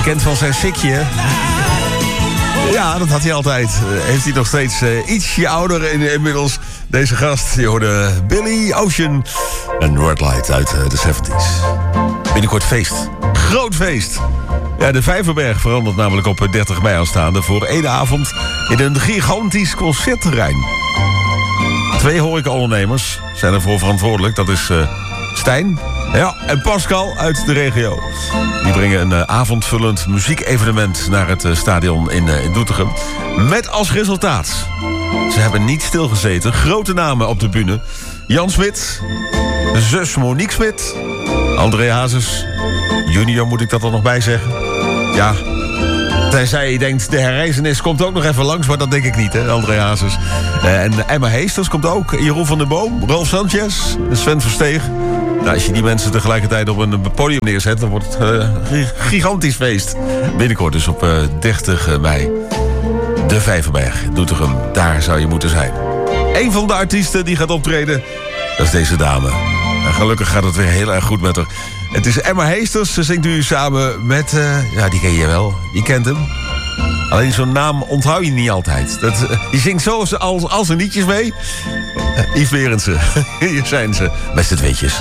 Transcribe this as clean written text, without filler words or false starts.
Bekend van zijn sikje. Ja, dat had hij altijd. Heeft hij nog steeds ietsje ouder inmiddels. Deze gast, je hoorde Billy Ocean en Red Light uit de 70s. Binnenkort feest. Groot feest. Ja, de Vijverberg verandert namelijk op 30 mei aanstaande... voor één avond in een gigantisch concertterrein. 2 horecaondernemers zijn ervoor verantwoordelijk. Dat is Stijn en Pascal uit de regio. Die brengen een avondvullend muziekevenement naar het stadion in Doetinchem. Met als resultaat... Ze hebben niet stilgezeten. Grote namen op de bühne. Jan Smit, zus Monique Smit, André Hazes, junior moet ik dat er nog bij zeggen. Ja, tenzij je denkt, de herreizenis komt ook nog even langs... maar dat denk ik niet, hè, André Hazes. En Emma Heesters komt ook, Jeroen van der Boom, Rolf Sanchez, Sven Versteeg. Nou, als je die mensen tegelijkertijd op een podium neerzet... dan wordt het een gigantisch feest. Binnenkort dus op 30 mei. De Vijverberg, Doetinchem, daar zou je moeten zijn. Eén van de artiesten die gaat optreden, dat is deze dame. En gelukkig gaat het weer heel erg goed met haar. Het is Emma Heesters, ze zingt u samen met... ja, die ken je wel, je kent hem. Alleen zo'n naam onthoud je niet altijd. Die zingt zo als een liedjes mee. Yves Berendsen, hier zijn ze, met z'n tweetjes.